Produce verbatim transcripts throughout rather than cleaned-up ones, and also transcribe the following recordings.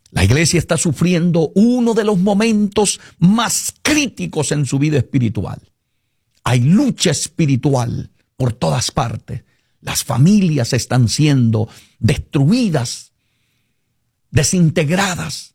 La iglesia está sufriendo uno de los momentos más críticos en su vida espiritual. Hay lucha espiritual por todas partes. Las familias están siendo destruidas, desintegradas.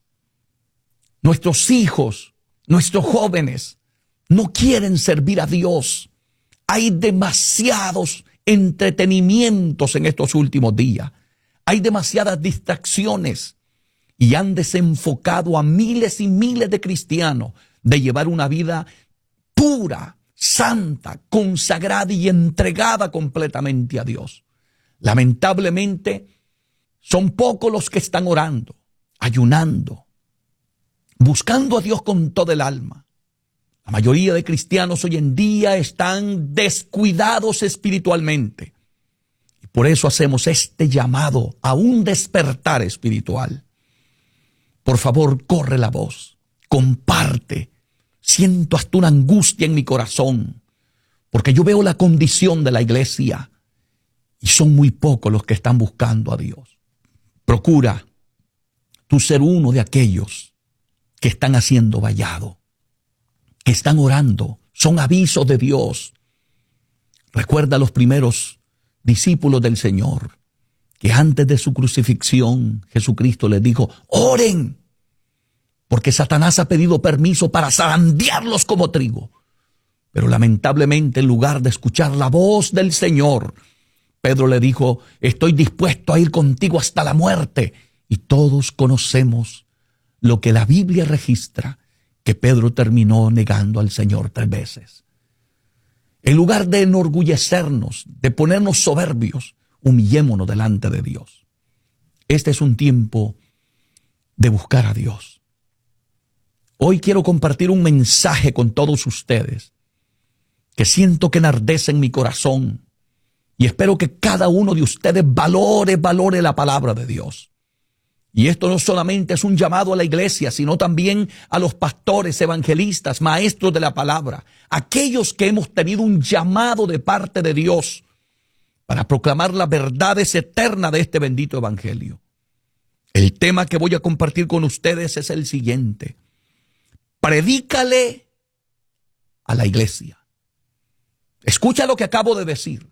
Nuestros hijos, nuestros jóvenes no quieren servir a Dios. Hay demasiados entretenimientos en estos últimos días. Hay demasiadas distracciones y han desenfocado a miles y miles de cristianos de llevar una vida pura, santa, consagrada y entregada completamente a Dios. Lamentablemente, son pocos los que están orando, ayunando, buscando a Dios con todo el alma. La mayoría de cristianos hoy en día están descuidados espiritualmente. Y por eso hacemos este llamado a un despertar espiritual. Por favor, corre la voz, comparte. Siento hasta una angustia en mi corazón, porque yo veo la condición de la iglesia y son muy pocos los que están buscando a Dios. Procura tú ser uno de aquellos que están haciendo vallado, que están orando, son avisos de Dios. Recuerda a los primeros discípulos del Señor, que antes de su crucifixión, Jesucristo les dijo, oren, porque Satanás ha pedido permiso para zarandearlos como trigo. Pero lamentablemente, en lugar de escuchar la voz del Señor, Pedro le dijo, estoy dispuesto a ir contigo hasta la muerte. Y todos conocemos lo que la Biblia registra, que Pedro terminó negando al Señor tres veces. En lugar de enorgullecernos, de ponernos soberbios, humillémonos delante de Dios. Este es un tiempo de buscar a Dios. Hoy quiero compartir un mensaje con todos ustedes que siento que enardece en mi corazón y espero que cada uno de ustedes valore, valore la palabra de Dios. Y esto no solamente es un llamado a la iglesia, sino también a los pastores, evangelistas, maestros de la palabra, aquellos que hemos tenido un llamado de parte de Dios para proclamar las verdades eternas de este bendito evangelio. El tema que voy a compartir con ustedes es el siguiente. Predícale a la iglesia. Escucha lo que acabo de decir.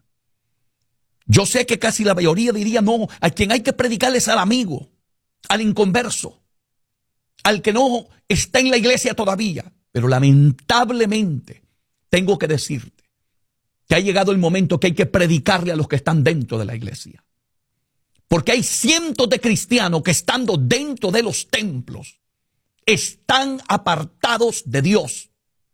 Yo sé que casi la mayoría diría, no, a quien hay que predicarle es al amigo, al inconverso, al que no está en la iglesia todavía. Pero lamentablemente tengo que decirte que ha llegado el momento que hay que predicarle a los que están dentro de la iglesia. Porque hay cientos de cristianos que estando dentro de los templos están apartados de Dios.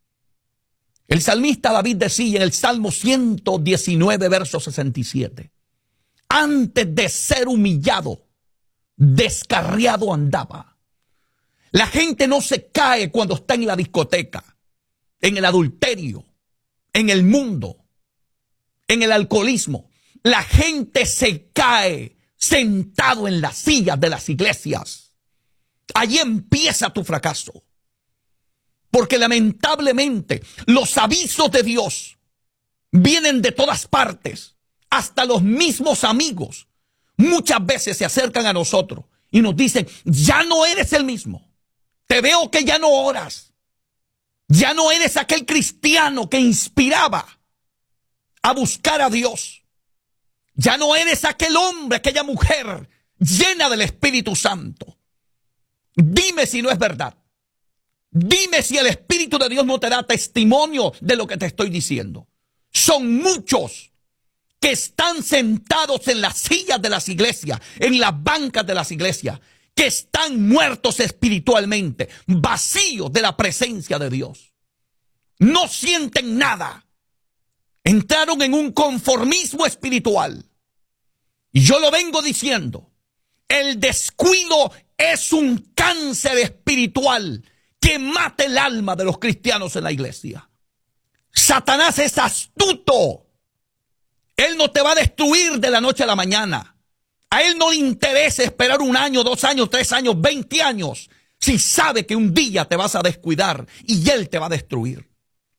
El salmista David decía en el Salmo ciento diecinueve, verso sesenta y siete, antes de ser humillado, descarriado andaba. La gente no se cae cuando está en la discoteca, en el adulterio, en el mundo, en el alcoholismo. La gente se cae sentado en las sillas de las iglesias. Allí empieza tu fracaso. Porque lamentablemente los avisos de Dios vienen de todas partes. Hasta los mismos amigos muchas veces se acercan a nosotros y nos dicen, ya no eres el mismo. Te veo que ya no oras. Ya no eres aquel cristiano que inspiraba a buscar a Dios. Ya no eres aquel hombre, aquella mujer llena del Espíritu Santo. Dime si no es verdad. Dime si el Espíritu de Dios no te da testimonio de lo que te estoy diciendo. Son muchos que están sentados en las sillas de las iglesias, en las bancas de las iglesias, que están muertos espiritualmente, vacíos de la presencia de Dios. No sienten nada. Entraron en un conformismo espiritual. Y yo lo vengo diciendo, el descuido es un cáncer espiritual que mata el alma de los cristianos en la iglesia. Satanás es astuto. Él no te va a destruir de la noche a la mañana. A él no le interesa esperar un año, dos años, tres años, veinte años, si sabe que un día te vas a descuidar y él te va a destruir.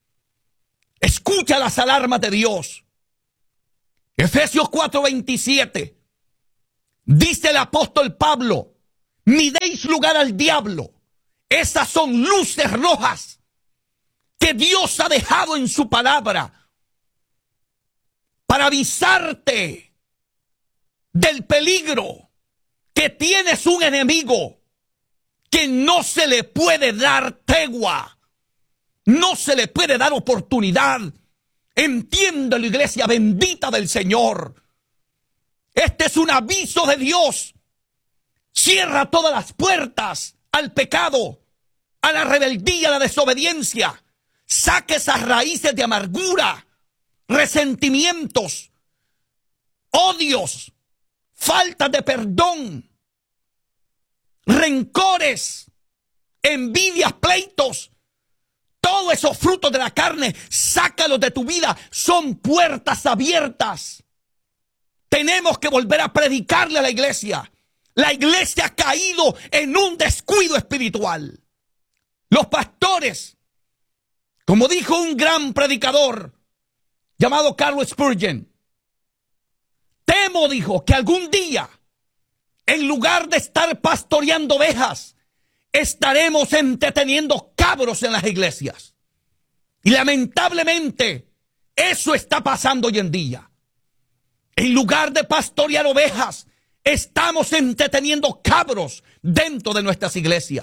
Escucha las alarmas de Dios. Efesios cuatro veintisiete. Dice el apóstol Pablo ni deis lugar al diablo. Esas son luces rojas que Dios ha dejado en su palabra para avisarte del peligro, que tienes un enemigo que no se le puede dar tregua, no se le puede dar oportunidad. Entiéndelo, iglesia bendita del Señor. Este es un aviso de Dios. Cierra todas las puertas al pecado, a la rebeldía, a la desobediencia. Saque esas raíces de amargura, resentimientos, odios, falta de perdón, rencores, envidias, pleitos. Todos esos frutos de la carne, sácalos de tu vida. Son puertas abiertas. Tenemos que volver a predicarle a la iglesia. La iglesia ha caído en un descuido espiritual. Los pastores, como dijo un gran predicador llamado Carlos Spurgeon, temo, dijo, que algún día, en lugar de estar pastoreando ovejas, estaremos entreteniendo cabros en las iglesias. Y lamentablemente, eso está pasando hoy en día. En lugar de pastorear ovejas, estamos entreteniendo cabros dentro de nuestras iglesias.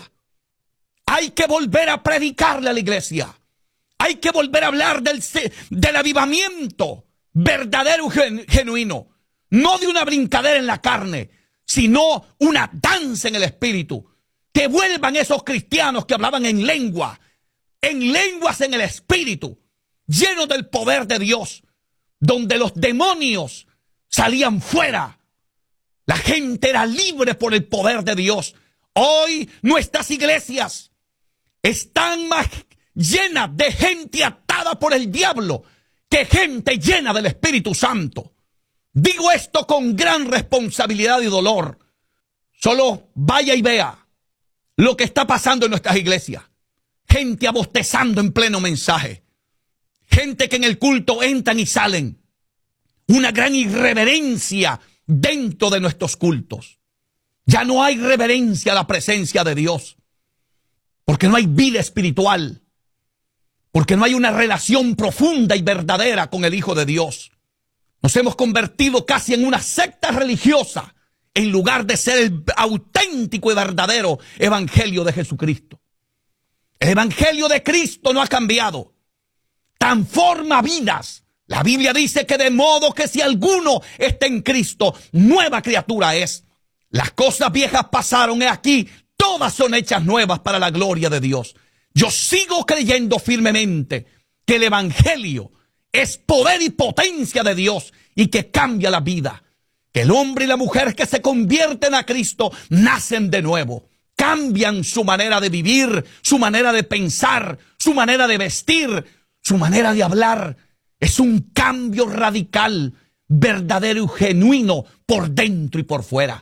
Hay que volver a predicarle a la iglesia. Hay que volver a hablar del, del avivamiento verdadero y genuino. No de una brincadera en la carne, sino una danza en el espíritu. Que vuelvan esos cristianos que hablaban en lengua, en lenguas en el espíritu, llenos del poder de Dios, donde los demonios salían fuera. La gente era libre por el poder de Dios. Hoy nuestras iglesias están más llenas de gente atada por el diablo que gente llena del Espíritu Santo. Digo esto con gran responsabilidad y dolor. Solo vaya y vea lo que está pasando en nuestras iglesias. Gente abostezando en pleno mensaje. Gente que en el culto entran y salen. Una gran irreverencia dentro de nuestros cultos. Ya no hay reverencia a la presencia de Dios. Porque no hay vida espiritual. Porque no hay una relación profunda y verdadera con el Hijo de Dios. Nos hemos convertido casi en una secta religiosa, en lugar de ser el auténtico y verdadero evangelio de Jesucristo. El evangelio de Cristo no ha cambiado. Transforma vidas. La Biblia dice que de modo que si alguno está en Cristo, nueva criatura es. Las cosas viejas pasaron, he aquí, todas son hechas nuevas para la gloria de Dios. Yo sigo creyendo firmemente que el evangelio es poder y potencia de Dios y que cambia la vida. Que el hombre y la mujer que se convierten a Cristo nacen de nuevo. Cambian su manera de vivir, su manera de pensar, su manera de vestir, su manera de hablar. Es un cambio radical, verdadero y genuino por dentro y por fuera.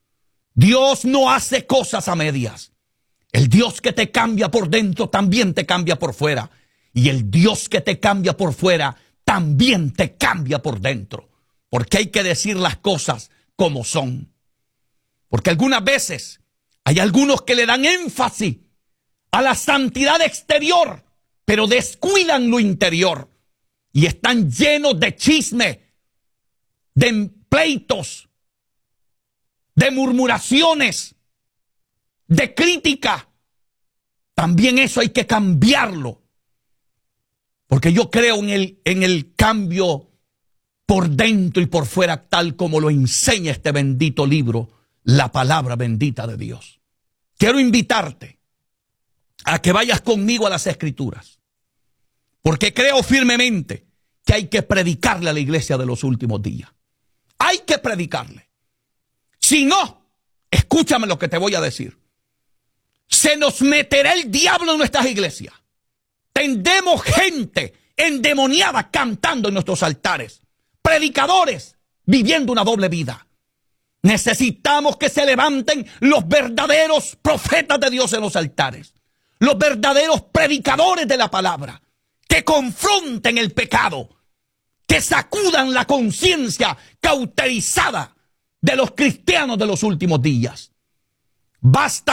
Dios no hace cosas a medias. El Dios que te cambia por dentro también te cambia por fuera. Y el Dios que te cambia por fuera también te cambia por dentro. Porque hay que decir las cosas como son. Porque algunas veces hay algunos que le dan énfasis a la santidad exterior, pero descuidan lo interior. Y están llenos de chisme, de pleitos, de murmuraciones, de crítica. También eso hay que cambiarlo. Porque yo creo en el, en el cambio por dentro y por fuera, tal como lo enseña este bendito libro, la palabra bendita de Dios. Quiero invitarte a que vayas conmigo a las Escrituras. Porque creo firmemente que hay que predicarle a la iglesia de los últimos días. Hay que predicarle. Si no, escúchame lo que te voy a decir. Se nos meterá el diablo en nuestras iglesias. Tendremos gente endemoniada cantando en nuestros altares. Predicadores viviendo una doble vida. Necesitamos que se levanten los verdaderos profetas de Dios en los altares. Los verdaderos predicadores de la palabra. Que confronten el pecado. Que sacudan la conciencia cauterizada de los cristianos de los últimos días. Basta